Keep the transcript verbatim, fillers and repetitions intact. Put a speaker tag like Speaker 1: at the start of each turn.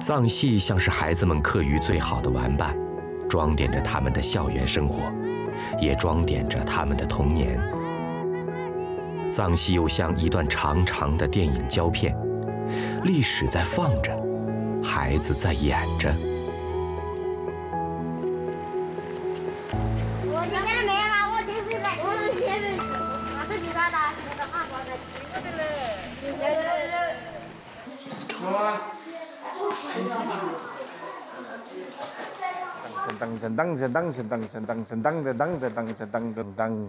Speaker 1: 藏戏像是孩子们课余最好的玩伴，装点着他们的校园生活，也装点着他们的童年。藏戏又像一段长长的电影胶片，历史在放着，孩子在演着。
Speaker 2: 我今天没啊，我今天在，我今天是，我自己抓的，我的汉堡的。
Speaker 3: 好啊。噔噔噔噔噔噔噔噔噔噔噔噔噔噔噔。